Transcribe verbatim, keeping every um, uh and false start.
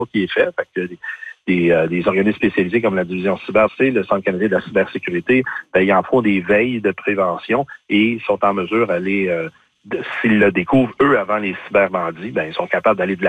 qui est fait. Fait que des, des, euh, des organismes spécialisés comme la division cyber, c'est le Centre canadien de la cybersécurité, ben, ils en font des veilles de prévention et sont en mesure d'aller, euh, de, s'ils le découvrent, eux, avant les cyberbandits, ben, ils sont capables d'aller de la